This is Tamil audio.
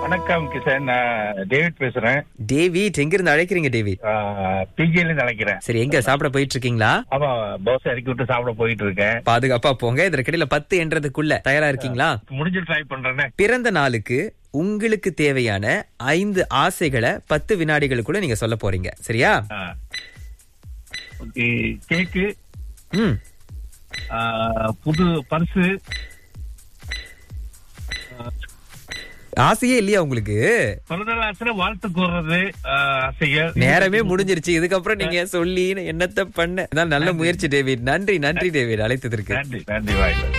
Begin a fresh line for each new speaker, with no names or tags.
வணக்கம் கிஷன், நான் டேவிட் பேசுறேன்.
டேவிட், எங்க இருந்து அழைக்கிறீங்க டேவிட்?
பிஜில இருந்து அழைக்கிறேன்.
சரி, எங்க சாப்பிட போயிட்டு இருக்கீங்களா?
ஆமா, தோசை இறக்கி விட்டு சாப்பிட போயிட்டு இருக்கேன்.
பாதுகாப்பா போங்க. இதற்கிடையில 10 என்றதுக்குள்ள தயாரா இருக்கீங்களா?
முடிஞ்சு ட்ரை பண்றேனே.
பிறந்த நாளுக்கு உங்களுக்கு தேவையான 5 ஆசைகளை 10 வினாடிகளுக்குள்ள நீங்க சொல்ல போறீங்க, சரியா?
கேக்கு,
ம்
புது பர்சு.
ஆசையே இல்லையா உங்களுக்கு?
பிறந்தநாள் ஆசை வாழ்த்து கூறுறது ஆசைகள்.
நேரமே முடிஞ்சிருச்சு. இதுக்கப்புறம் நீங்க சொல்லி என்னத்த பண்ண. நல்ல முயற்சி டேவிட். நன்றி டேவிட், அழைத்ததற்கு.
நன்றி வாய்ப்பு.